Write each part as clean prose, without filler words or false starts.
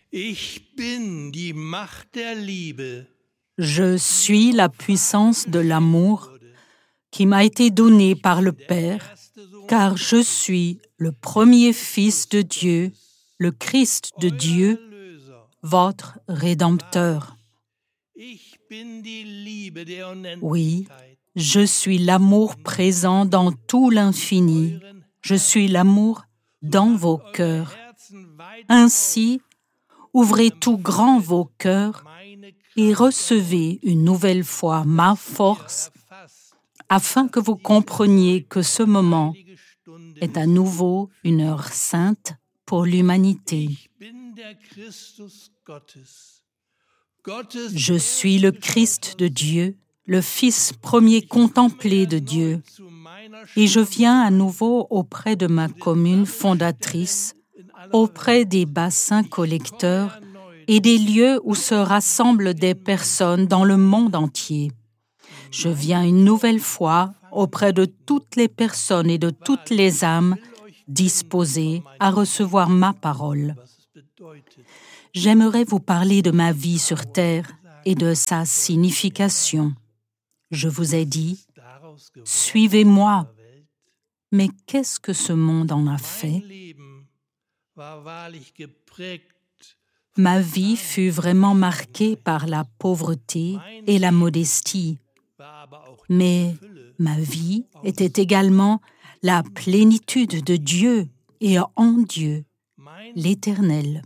Ich bin die Macht der Liebe. Je suis la puissance de l'amour qui m'a été donnée par le Père, car je suis le premier Fils de Dieu, le Christ de Dieu, votre Rédempteur. Ich bin die Liebe der Oui, Unendlichkeit. je suis l'amour présent dans tout l'infini. Je suis l'amour dans vos cœurs. Ainsi, ouvrez tout grand vos cœurs et recevez une nouvelle fois ma force afin que vous compreniez que ce moment est à nouveau une heure sainte pour l'humanité. Je suis le Christ de Dieu, le Fils premier contemplé de Dieu, et je viens à nouveau auprès de ma commune fondatrice, auprès des bassins collecteurs et des lieux où se rassemblent des personnes dans le monde entier. Je viens une nouvelle fois auprès de toutes les personnes et de toutes les âmes disposées à recevoir ma parole. J'aimerais vous parler de ma vie sur terre et de sa signification. Je vous ai dit, suivez-moi. Mais qu'est-ce que ce monde en a fait? Ma vie fut vraiment marquée par la pauvreté et la modestie. Mais ma vie était également la plénitude de Dieu et en Dieu, l'Éternel.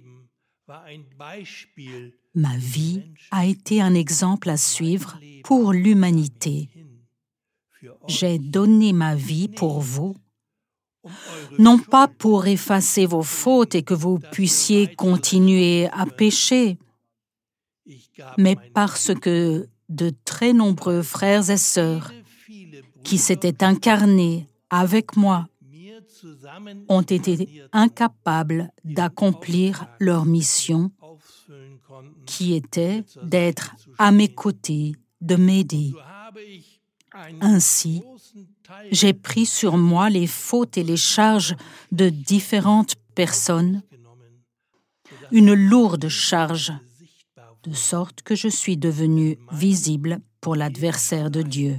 Ma vie a été un exemple à suivre pour l'humanité. J'ai donné ma vie pour vous, non pas pour effacer vos fautes et que vous puissiez continuer à pécher, mais parce que de très nombreux frères et sœurs qui s'étaient incarnés avec moi ont été incapables d'accomplir leur mission, qui était d'être à mes côtés, de m'aider. Ainsi, j'ai pris sur moi les fautes et les charges de différentes personnes, une lourde charge, de sorte que je suis devenu visible pour l'adversaire de Dieu.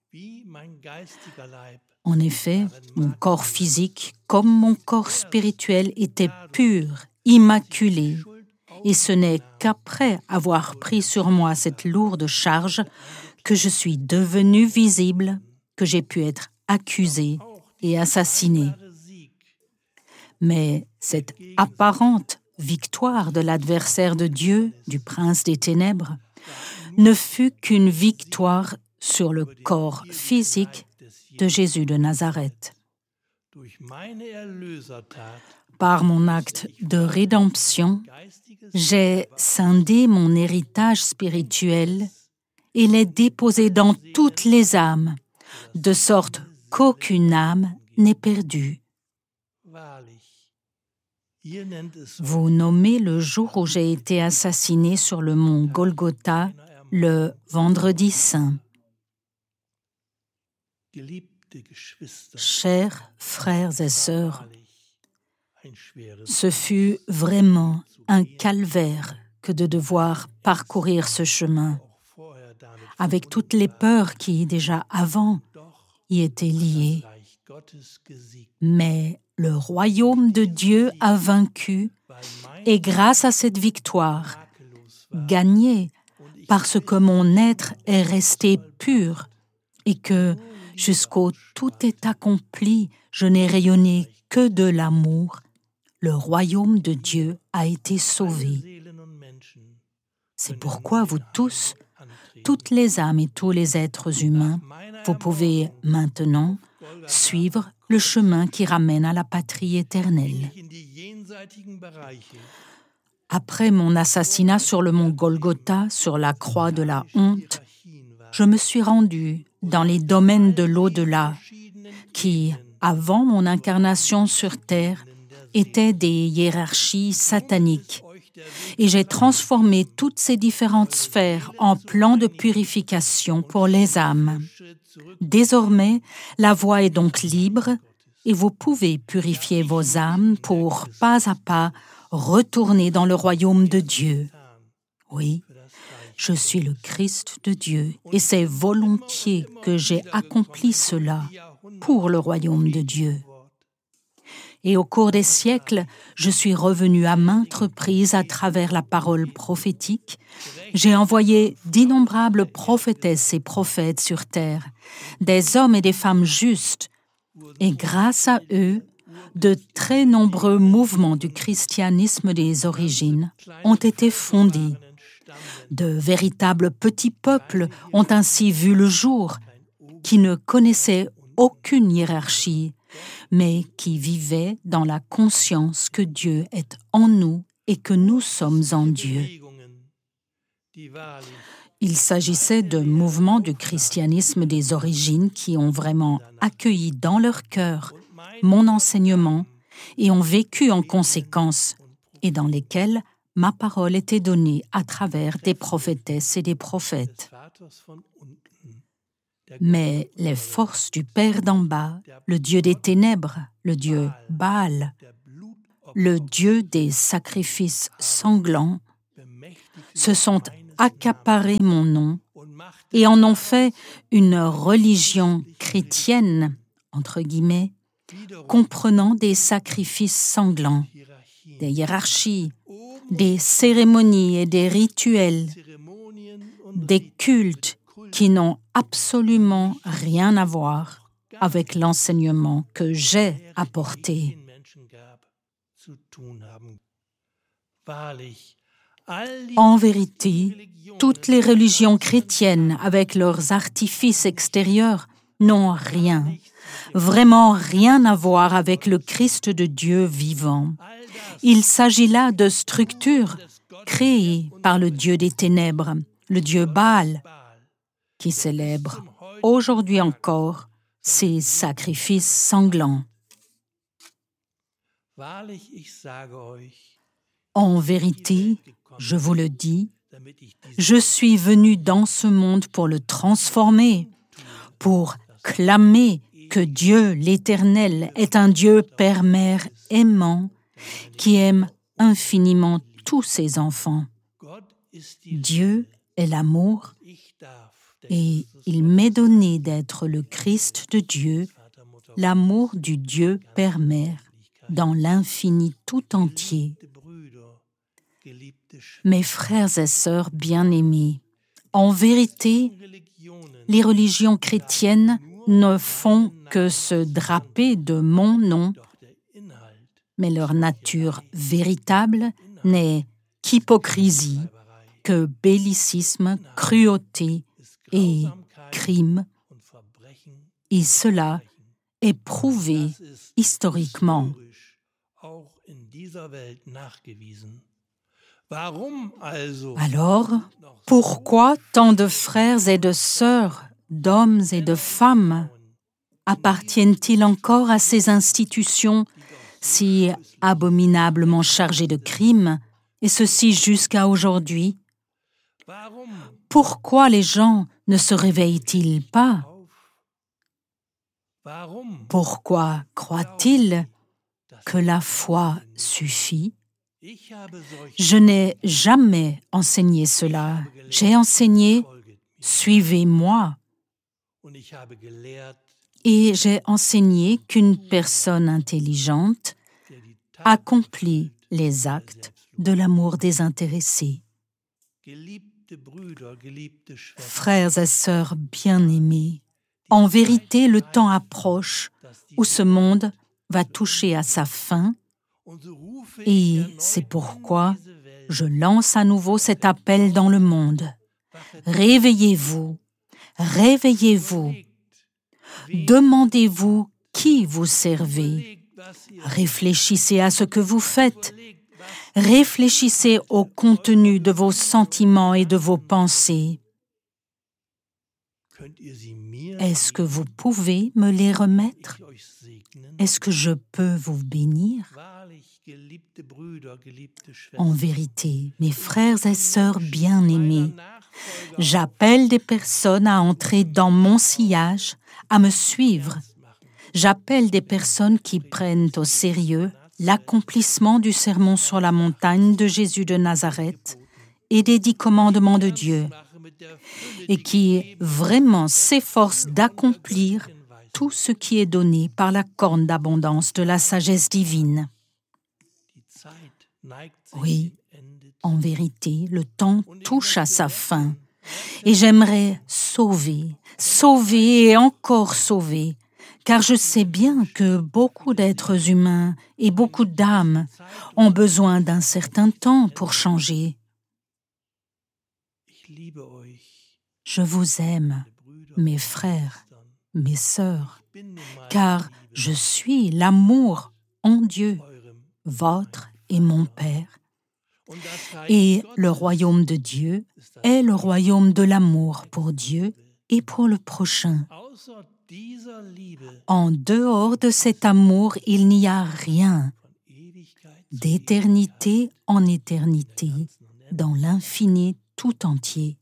En effet, mon corps physique comme mon corps spirituel était pur, immaculé, et ce n'est qu'après avoir pris sur moi cette lourde charge que je suis devenu visible, que j'ai pu être accusé et assassiné. Mais cette apparente victoire de l'adversaire de Dieu, du prince des ténèbres, ne fut qu'une victoire sur le corps physique de Jésus de Nazareth. Par mon acte de rédemption, j'ai scindé mon héritage spirituel et l'ai déposé dans toutes les âmes, de sorte qu'aucune âme n'est perdue. Vous nommez le jour où j'ai été assassiné sur le mont Golgotha le Vendredi Saint. Chers frères et sœurs, ce fut vraiment un calvaire que de devoir parcourir ce chemin, avec toutes les peurs qui, déjà avant, y étaient liées. Mais le royaume de Dieu a vaincu, et grâce à cette victoire, gagné parce que mon être est resté pur et que, jusqu'au tout est accompli, je n'ai rayonné que de l'amour, le royaume de Dieu a été sauvé. C'est pourquoi vous tous, toutes les âmes et tous les êtres humains, vous pouvez maintenant suivre le chemin qui ramène à la patrie éternelle. Après mon assassinat sur le mont Golgotha, sur la croix de la honte, je me suis rendu dans les domaines de l'au-delà, qui, avant mon incarnation sur terre, étaient des hiérarchies sataniques. Et j'ai transformé toutes ces différentes sphères en plans de purification pour les âmes. Désormais, la voie est donc libre et vous pouvez purifier vos âmes pour, pas à pas, retourner dans le royaume de Dieu. Oui, je suis le Christ de Dieu et c'est volontiers que j'ai accompli cela pour le royaume de Dieu. Et au cours des siècles, je suis revenu à maintes reprises à travers la parole prophétique. J'ai envoyé d'innombrables prophétesses et prophètes sur terre, des hommes et des femmes justes, et grâce à eux, de très nombreux mouvements du christianisme des origines ont été fondés. De véritables petits peuples ont ainsi vu le jour, qui ne connaissaient aucune hiérarchie, mais qui vivaient dans la conscience que Dieu est en nous et que nous sommes en Dieu. Il s'agissait de mouvements du christianisme des origines qui ont vraiment accueilli dans leur cœur mon enseignement et ont vécu en conséquence, et dans lesquels ma parole était donnée à travers des prophétesses et des prophètes. Mais les forces du Père d'en bas, le Dieu des ténèbres, le Dieu Baal, le Dieu des sacrifices sanglants, se sont accaparés mon nom et en ont fait une religion chrétienne, entre guillemets, comprenant des sacrifices sanglants, des hiérarchies, des cérémonies et des rituels, des cultes qui n'ont absolument rien à voir avec l'enseignement que j'ai apporté. En vérité, toutes les religions chrétiennes, avec leurs artifices extérieurs, n'ont rien, vraiment rien à voir avec le Christ de Dieu vivant. Il s'agit là de structures créées par le Dieu des ténèbres, le Dieu Baal, qui célèbre aujourd'hui encore ses sacrifices sanglants. En vérité, je vous le dis, je suis venu dans ce monde pour le transformer, pour clamer que Dieu l'Éternel est un Dieu Père-Mère aimant qui aime infiniment tous ses enfants. Dieu est l'amour et il m'est donné d'être le Christ de Dieu, l'amour du Dieu Père-Mère dans l'infini tout entier. Mes frères et sœurs bien-aimés, en vérité, les religions chrétiennes ne font que se draper de mon nom, mais leur nature véritable n'est qu'hypocrisie, que bellicisme, cruauté et crime, et cela est prouvé historiquement. Alors, pourquoi tant de frères et de sœurs, d'hommes et de femmes, appartiennent-ils encore à ces institutions si abominablement chargées de crimes, et ceci jusqu'à aujourd'hui? Pourquoi les gens ne se réveillent-ils pas? Pourquoi croient-ils que la foi suffit? Je n'ai jamais enseigné cela. J'ai enseigné « Suivez-moi ». Et j'ai enseigné qu'une personne intelligente accomplit les actes de l'amour désintéressé. Frères et sœurs bien-aimés, en vérité, le temps approche où ce monde va toucher à sa fin et c'est pourquoi je lance à nouveau cet appel dans le monde. Réveillez-vous, réveillez-vous. Demandez-vous qui vous servez. Réfléchissez à ce que vous faites. Réfléchissez au contenu de vos sentiments et de vos pensées. Est-ce que vous pouvez me les remettre? Est-ce que je peux vous bénir? En vérité, mes frères et sœurs bien-aimés, j'appelle des personnes à entrer dans mon sillage, à me suivre. J'appelle des personnes qui prennent au sérieux l'accomplissement du sermon sur la montagne de Jésus de Nazareth et des 10 commandements de Dieu, et qui vraiment s'efforce d'accomplir tout ce qui est donné par la corne d'abondance de la sagesse divine. Oui, en vérité, le temps touche à sa fin, et j'aimerais sauver et encore sauver, car je sais bien que beaucoup d'êtres humains et beaucoup d'âmes ont besoin d'un certain temps pour changer. Je vous aime, mes frères, mes sœurs, car je suis l'amour en Dieu, votre et mon Père. Et le royaume de Dieu est le royaume de l'amour pour Dieu et pour le prochain. En dehors de cet amour, il n'y a rien. D'éternité en éternité, dans l'infini tout entier.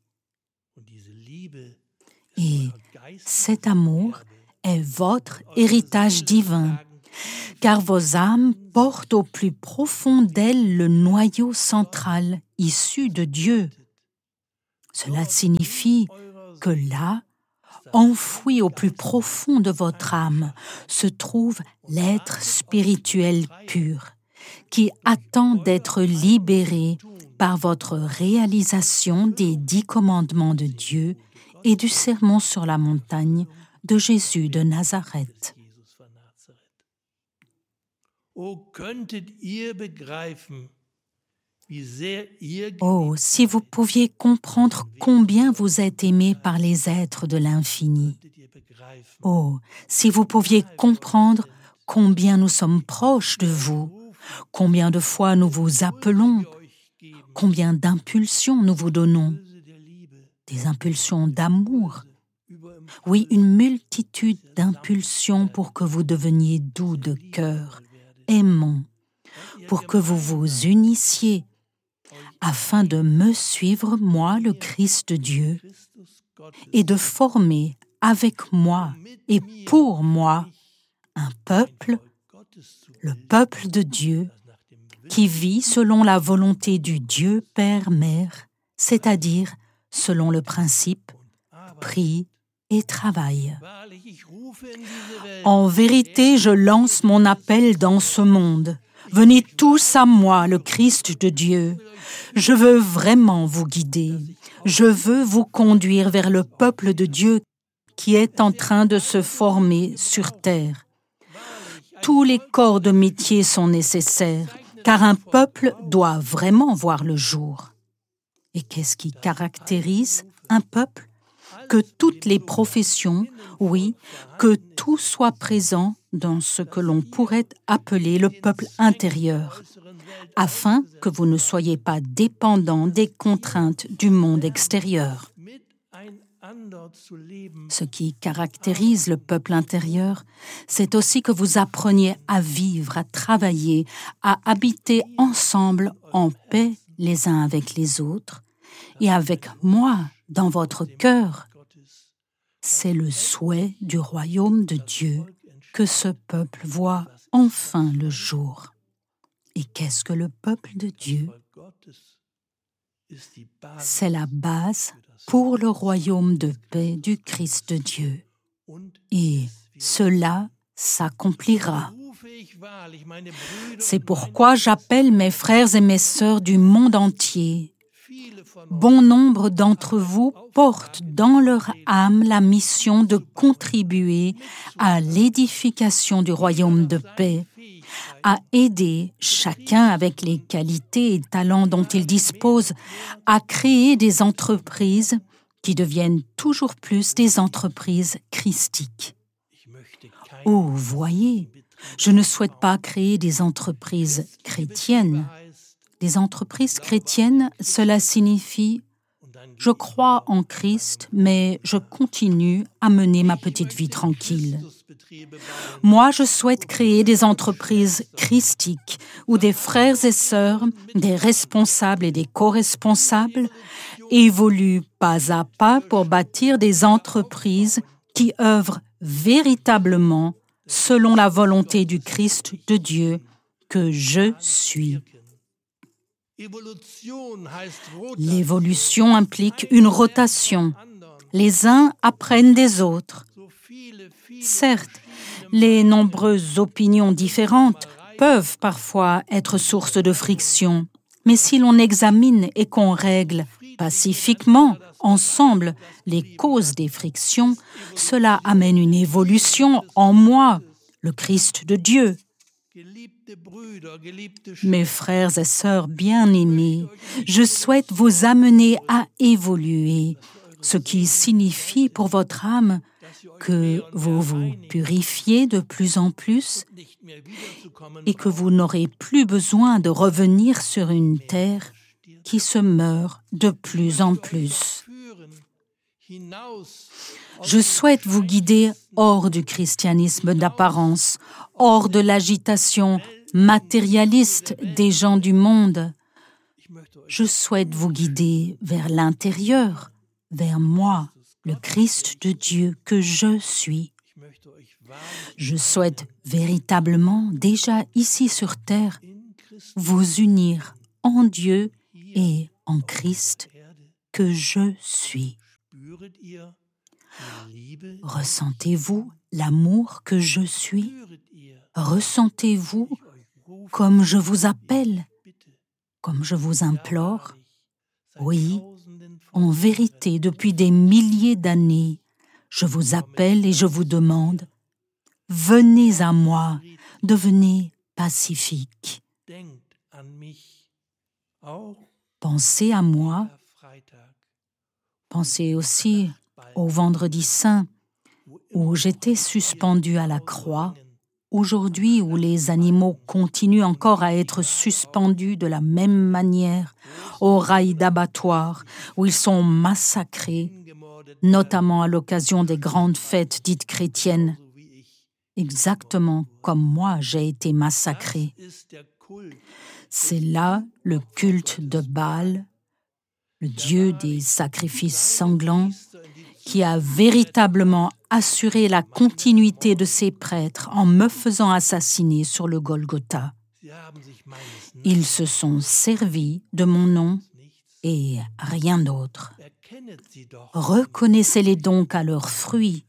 Et cet amour est votre héritage divin, car vos âmes portent au plus profond d'elles le noyau central issu de Dieu. Cela signifie que là, enfoui au plus profond de votre âme, se trouve l'être spirituel pur, qui attend d'être libéré par votre réalisation des 10 commandements de Dieu et du sermon sur la montagne de Jésus de Nazareth. Oh, si vous pouviez comprendre combien vous êtes aimés par les êtres de l'infini. Oh, si vous pouviez comprendre combien nous sommes proches de vous, combien de fois nous vous appelons, combien d'impulsions nous vous donnons, des impulsions d'amour. Oui, une multitude d'impulsions pour que vous deveniez doux de cœur, aimants, pour que vous vous unissiez, afin de me suivre, moi, le Christ de Dieu, et de former avec moi et pour moi un peuple, le peuple de Dieu, qui vit selon la volonté du Dieu Père-Mère, c'est-à-dire selon le principe prie et travaille. En vérité, je lance mon appel dans ce monde. Venez tous à moi, le Christ de Dieu. Je veux vraiment vous guider. Je veux vous conduire vers le peuple de Dieu qui est en train de se former sur terre. Tous les corps de métier sont nécessaires, car un peuple doit vraiment voir le jour. Et qu'est-ce qui caractérise un peuple? Que toutes les professions, oui, que tout soit présent dans ce que l'on pourrait appeler le peuple intérieur, afin que vous ne soyez pas dépendants des contraintes du monde extérieur. Ce qui caractérise le peuple intérieur, c'est aussi que vous appreniez à vivre, à travailler, à habiter ensemble en paix les uns avec les autres et avec moi dans votre cœur. C'est le souhait du royaume de Dieu que ce peuple voit enfin le jour. Et qu'est-ce que le peuple de Dieu? C'est la base pour le royaume de paix du Christ de Dieu. Et cela s'accomplira. C'est pourquoi j'appelle mes frères et mes sœurs du monde entier. Bon nombre d'entre vous portent dans leur âme la mission de contribuer à l'édification du royaume de paix, à aider chacun avec les qualités et talents dont il dispose à créer des entreprises qui deviennent toujours plus des entreprises christiques. Oh, voyez, je ne souhaite pas créer des entreprises chrétiennes. Les entreprises chrétiennes, cela signifie « je crois en Christ, mais je continue à mener ma petite vie tranquille ». Moi, je souhaite créer des entreprises christiques où des frères et sœurs, des responsables et des co-responsables évoluent pas à pas pour bâtir des entreprises qui œuvrent véritablement selon la volonté du Christ de Dieu que je suis. L'évolution implique une rotation. Les uns apprennent des autres. Certes, les nombreuses opinions différentes peuvent parfois être source de friction, mais si l'on examine et qu'on règle pacifiquement, ensemble, les causes des frictions, cela amène une évolution en moi, le Christ de Dieu. Mes frères et sœurs bien-aimés, je souhaite vous amener à évoluer, ce qui signifie pour votre âme que vous vous purifiez de plus en plus et que vous n'aurez plus besoin de revenir sur une terre qui se meurt de plus en plus. Je souhaite vous guider hors du christianisme d'apparence, hors de l'agitation matérialiste des gens du monde. Je souhaite vous guider vers l'intérieur, vers moi, le Christ de Dieu que je suis. Je souhaite véritablement, déjà ici sur terre, vous unir en Dieu et en Christ que je suis. Ressentez-vous l'amour que je suis? Ressentez-vous comme je vous appelle, comme je vous implore? Oui, en vérité, depuis des milliers d'années, je vous appelle et je vous demande, venez à moi, devenez pacifique. Pensez à moi, pensez aussi au Vendredi Saint, où j'étais suspendu à la croix, aujourd'hui où les animaux continuent encore à être suspendus de la même manière, au rail d'abattoir, où ils sont massacrés, notamment à l'occasion des grandes fêtes dites chrétiennes, exactement comme moi j'ai été massacré. C'est là le culte de Baal, le dieu des sacrifices sanglants, qui a véritablement assuré la continuité de ses prêtres en me faisant assassiner sur le Golgotha. Ils se sont servis de mon nom et rien d'autre. Reconnaissez-les donc à leurs fruits.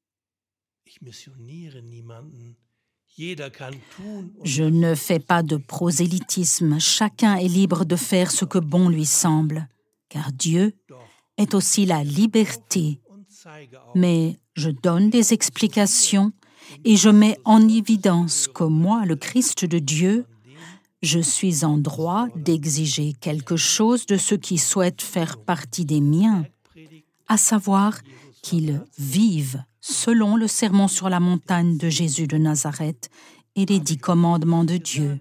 Je ne fais pas de prosélytisme, chacun est libre de faire ce que bon lui semble, car Dieu est aussi la liberté. Mais je donne des explications et je mets en évidence que moi, le Christ de Dieu, je suis en droit d'exiger quelque chose de ceux qui souhaitent faire partie des miens, à savoir qu'ils vivent selon le sermon sur la montagne de Jésus de Nazareth et les 10 commandements de Dieu.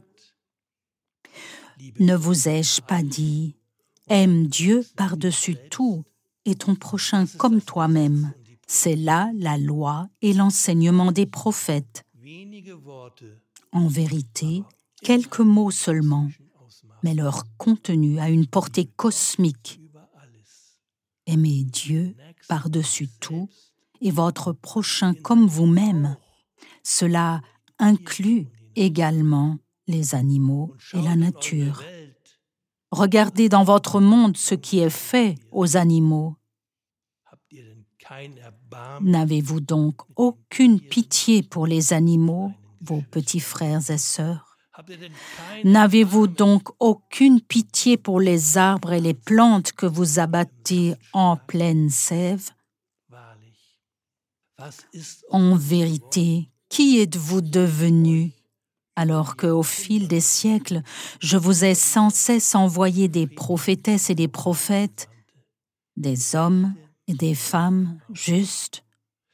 Ne vous ai-je pas dit, aime Dieu par-dessus tout et ton prochain comme toi-même. C'est là la loi et l'enseignement des prophètes. En vérité, quelques mots seulement, mais leur contenu a une portée cosmique. Aimez Dieu par-dessus tout et votre prochain comme vous-même. Cela inclut également les animaux et la nature. Regardez dans votre monde ce qui est fait aux animaux. N'avez-vous donc aucune pitié pour les animaux, vos petits frères et sœurs? N'avez-vous donc aucune pitié pour les arbres et les plantes que vous abattez en pleine sève? En vérité, qui êtes-vous devenus, alors qu'au fil des siècles, je vous ai sans cesse envoyé des prophétesses et des prophètes, des hommes et des femmes justes?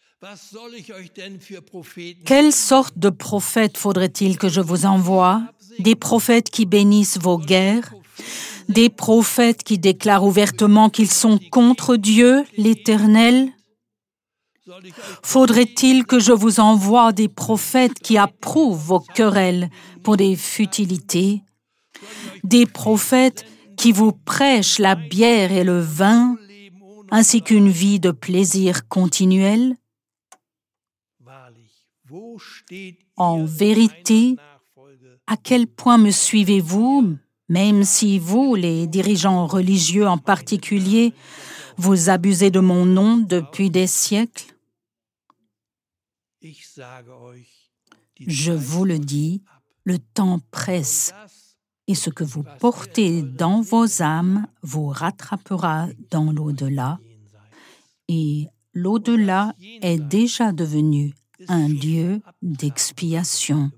Quelle sorte de prophètes faudrait-il que je vous envoie? Des prophètes qui bénissent vos guerres? Des prophètes qui déclarent ouvertement qu'ils sont contre Dieu, l'Éternel? Faudrait-il que je vous envoie des prophètes qui approuvent vos querelles pour des futilités? Des prophètes qui vous prêchent la bière et le vin, ainsi qu'une vie de plaisir continuel? En vérité, À quel point me suivez-vous, même si vous, les dirigeants religieux en particulier, vous abusez de mon nom depuis des siècles? Je vous le dis, le temps presse, et ce que vous portez dans vos âmes vous rattrapera dans l'au-delà, et l'au-delà est déjà devenu un lieu d'expiation.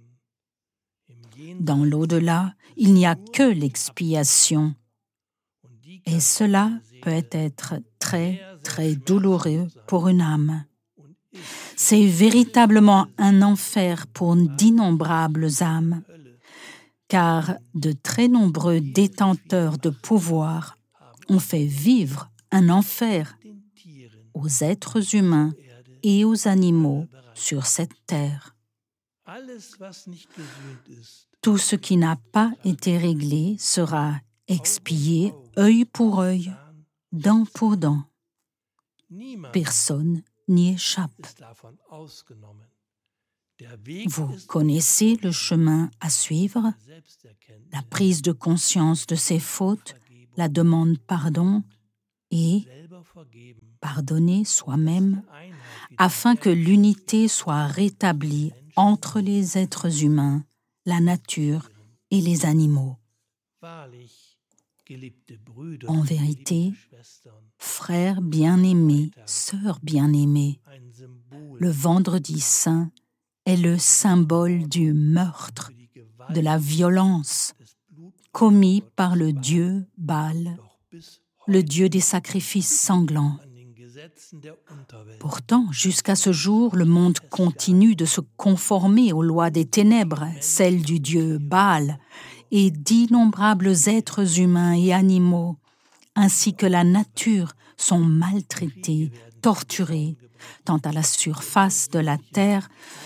Dans l'au-delà, il n'y a que l'expiation, et cela peut être très, très douloureux pour une âme. C'est véritablement un enfer pour d'innombrables âmes, car de très nombreux détenteurs de pouvoir ont fait vivre un enfer aux êtres humains et aux animaux sur cette terre. Tout ce qui n'a pas été réglé sera expié œil pour œil, dent pour dent. Personne n'y échappe. Vous connaissez le chemin à suivre, la prise de conscience de ses fautes, la demande pardon et pardonner soi-même afin que l'unité soit rétablie entre les êtres humains, la nature et les animaux. En vérité, frères bien-aimés, sœurs bien-aimées, le vendredi saint est le symbole du meurtre, de la violence commis par le dieu Baal, le dieu des sacrifices sanglants. Pourtant, jusqu'à ce jour, le monde continue de se conformer aux lois des ténèbres, celles du dieu Baal, et d'innombrables êtres humains et animaux, ainsi que la nature, sont maltraités, torturés, tant à la surface de la terre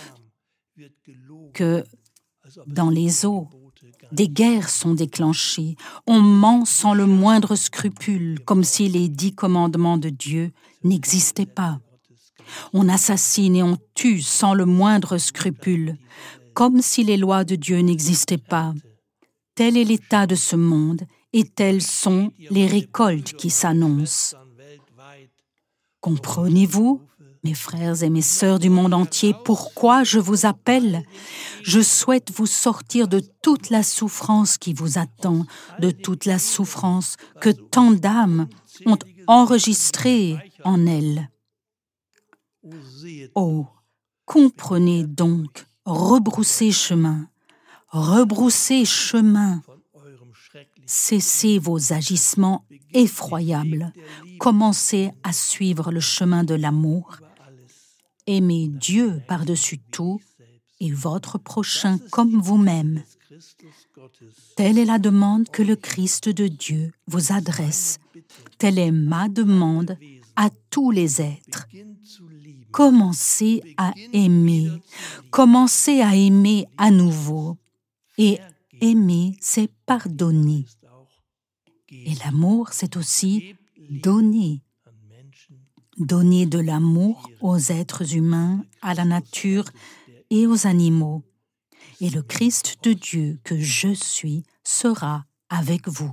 que dans les eaux. Des guerres sont déclenchées, on ment sans le moindre scrupule, comme si les 10 commandements de Dieu n'existaient pas. On assassine et on tue sans le moindre scrupule, comme si les lois de Dieu n'existaient pas. Tel est l'état de ce monde et telles sont les récoltes qui s'annoncent. Comprenez-vous, mes frères et mes sœurs du monde entier, pourquoi je vous appelle? Je souhaite vous sortir de toute la souffrance qui vous attend, de toute la souffrance que tant d'âmes ont enregistrée en elles. Oh, comprenez donc, rebroussez chemin, cessez vos agissements effroyables, commencez à suivre le chemin de l'amour, aimez Dieu par-dessus tout et votre prochain comme vous-même. Telle est la demande que le Christ de Dieu vous adresse. Telle est ma demande à tous les êtres. Commencez à aimer à nouveau. Et aimer, c'est pardonner. Et l'amour, c'est aussi donner. Donner de l'amour aux êtres humains, à la nature et aux animaux. Et le Christ de Dieu que je suis sera avec vous.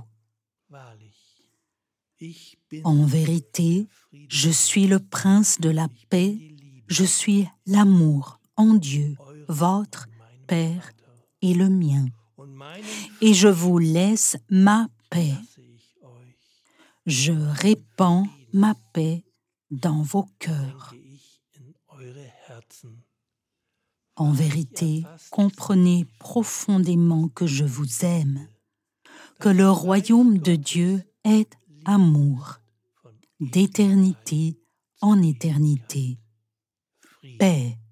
En vérité, je suis le prince de la paix, je suis l'amour en Dieu, votre Père et le mien. Et je vous laisse ma paix. Je répands ma paix dans vos cœurs. En vérité, comprenez profondément que je vous aime, que le royaume de Dieu est amour, d'éternité en éternité. Paix.